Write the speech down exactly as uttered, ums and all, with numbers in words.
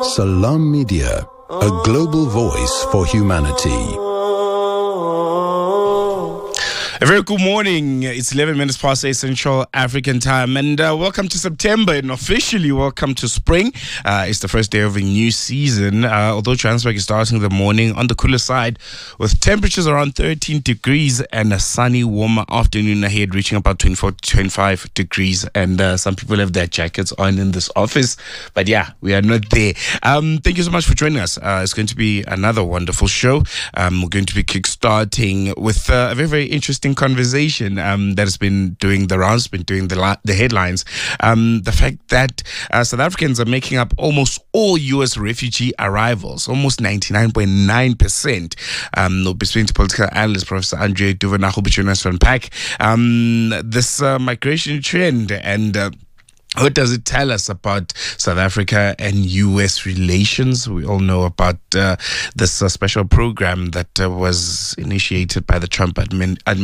Salam Media, a global voice for humanity. A very good morning. It's eleven minutes past eight Central African time, and uh, welcome to September, and officially welcome to spring. Uh, it's the first day of a new season, uh, although Johannesburg is starting the morning on the cooler side with temperatures around thirteen degrees and a sunny, warmer afternoon ahead, reaching about twenty-four to twenty-five degrees. And uh, some people have their jackets on in this office, but yeah, we are not there. Um, thank you so much for joining us. Uh, it's going to be another wonderful show. Um, we're going to be kickstarting with uh, a very, very interesting conversation um, that has been doing the rounds, been doing the la- the headlines. Um, the fact that uh, South Africans are making up almost all U S refugee arrivals, almost ninety-nine point nine percent. Um, we'll be speaking to political analyst Professor Andre Duvenhage, who will be joining us to unpack um, this uh, migration trend and uh, what does it tell us about South Africa and U S relations? We all know about uh, this uh, special program that uh, was initiated by the Trump admin.